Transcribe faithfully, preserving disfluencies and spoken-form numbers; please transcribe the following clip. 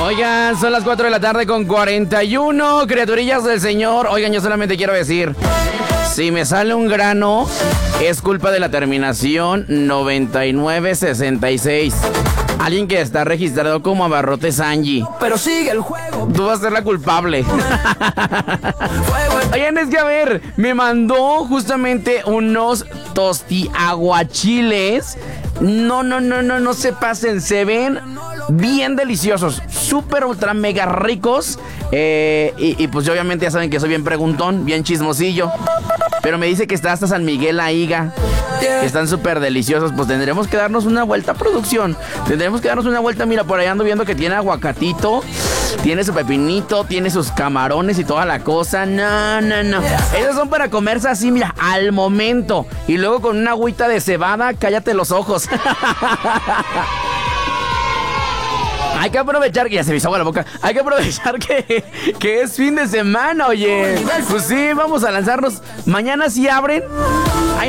Oigan, son las cuatro de la tarde con cuarenta y uno, criaturillas del Señor. Oigan, yo solamente quiero decir, si me sale un grano, es culpa de la terminación noventa y nueve sesenta y seis. Alguien que está registrado como Abarrotes Angie. Pero sigue el juego. Tú vas a ser la culpable. Oigan, es que a ver, me mandó justamente unos tostiaguachiles. No, no, no, no, no se pasen. Se ven bien deliciosos. Súper, ultra, mega ricos. Eh, y, y pues obviamente ya saben que soy bien preguntón, bien chismosillo. Pero me dice que está hasta San Miguel la Higa. Que están súper deliciosos. Pues tendremos que darnos una vuelta, producción. Tendremos que darnos una vuelta. Mira, por ahí ando viendo que tiene aguacatito, tiene su pepinito, tiene sus camarones y toda la cosa. No, no, no. Esos son para comerse así, mira, al momento. Y luego con una agüita de cebada, cállate los ojos. Hay que aprovechar, que ya se me hizo agua la boca. Hay que aprovechar que, que es fin de semana, oye. Pues sí, vamos a lanzarnos. Mañana sí abren. Ay,